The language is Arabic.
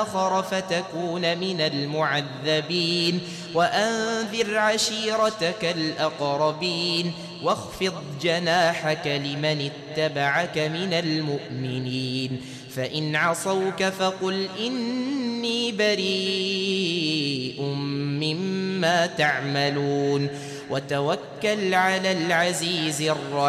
آخر فتكون من المعذبين وأنذر عشيرتك الأقربين واخفض جناحك لمن اتبعك من المؤمنين فإن عصوك فقل إني بريء مما تعملون وتوكل على العزيز الرحيم